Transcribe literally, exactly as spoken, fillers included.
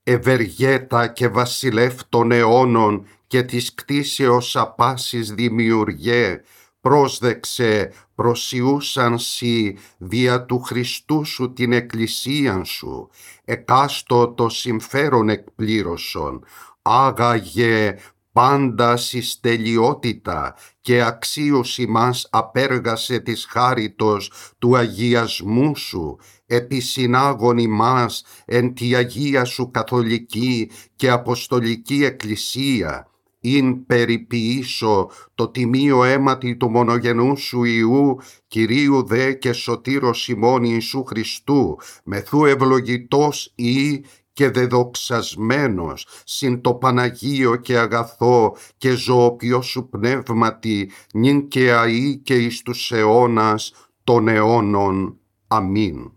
ευεργέτα και βασιλεύ των αιώνων και της κτίσεως απάσης δημιουργέ, πρόσδεξε προσιούσαν σοι δια του Χριστού σου την εκκλησίαν σου, εκάστο το συμφέρον εκπλήρωσον, άγαγε πάντα εις τελειότητα και αξίους ημάς απέργασε της χάριτος του αγιασμού σου, επισυνάγων ημάς εν τη Αγία σου καθολική και αποστολική εκκλησία, ειν περιποιήσω το τιμίο αίματι του μονογενού σου Υιού, Κυρίου δε και σωτήρος ημών Ιησού Χριστού, μεθού ευλογητός ή και δεδοξασμένος συν το Παναγίο και αγαθό και ζωοποιό σου πνεύματι, νυν και αεί και εις τους αιώνας των αιώνων. Αμήν.